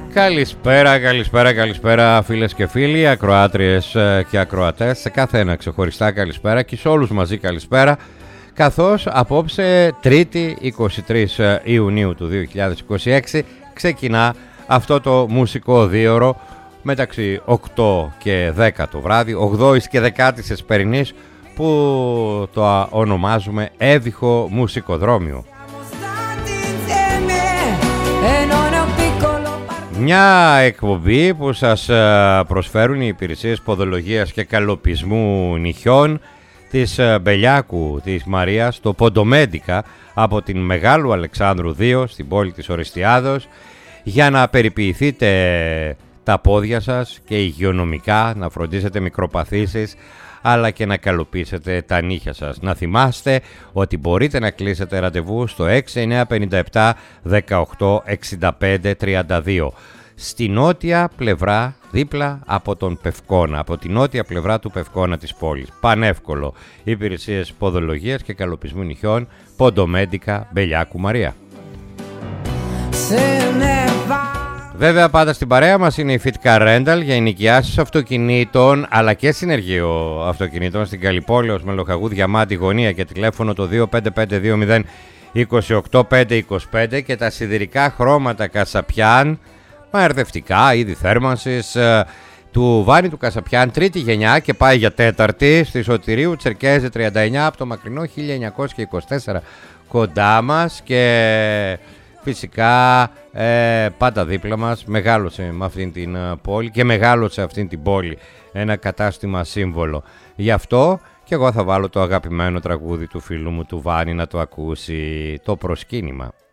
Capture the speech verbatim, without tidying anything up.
Καλησπέρα, καλησπέρα, καλησπέρα φίλες και φίλοι, ακροάτριες και ακροατές. Σε κάθε ένα ξεχωριστά καλησπέρα και σε όλους μαζί καλησπέρα. Καθώς απόψε Τρίτη είκοσι τρεις Ιουνίου του δύο χιλιάδες είκοσι έξι ξεκινά αυτό το μουσικό δίωρο μεταξύ οκτώ και δέκα το βράδυ, ογδόης και δεκάτης εσπερινής, που το ονομάζουμε Έβυχο Μουσικοδρόμιο. Μια εκπομπή που σας προσφέρουν οι υπηρεσίες ποδολογίας και καλοπισμού νυχιών της Μπελιάκου της Μαρίας, το Ποντομέντικα, από την Μεγάλου Αλεξάνδρου δύο στην πόλη της Οριστιάδος, για να περιποιηθείτε τα πόδια σας και υγειονομικά, να φροντίσετε μικροπαθήσεις, αλλά και να καλοπίσετε τα νύχια σας. Να θυμάστε ότι μπορείτε να κλείσετε ραντεβού στο έξι εννιά πέντε επτά δεκαοκτώ εξήντα πέντε τριάντα δύο στη νότια πλευρά, δίπλα από τον Πευκόνα, από τη νότια πλευρά του Πευκόνα της πόλης. Πανεύκολο. Υπηρεσίες ποδολογίας και καλοπισμού νυχιών, Ποντομέντικα, Μπελιάκου Μαρία. Βέβαια, πάντα στην παρέα μας είναι η Fitcar Rental για ενοικιάσεις αυτοκινήτων αλλά και συνεργείο αυτοκινήτων στην Καλιπόλεως με Λοχαγού Διαμάντη γωνία και τηλέφωνο το δύο πέντε πέντε δύο μηδέν δύο οκτώ πέντε δύο πέντε, και τα σιδηρικά χρώματα Κασαπιάν, μαερδευτικά, είδη θέρμανσης του Βάνη του Κασαπιάν, τρίτη γενιά και πάει για τέταρτη, στη Σωτηρίου Τσερκέζη τριάντα εννιά, από το μακρινό χίλια εννιακόσια είκοσι τέσσερα κοντά μας, και φυσικά ε, πάντα δίπλα μας. Μεγάλωσε με αυτήν την πόλη και μεγάλωσε αυτήν την πόλη ένα κατάστημα σύμβολο. Γι' αυτό και εγώ θα βάλω το αγαπημένο τραγούδι του φίλου μου του Βάνη να το ακούσει, το προσκύνημα.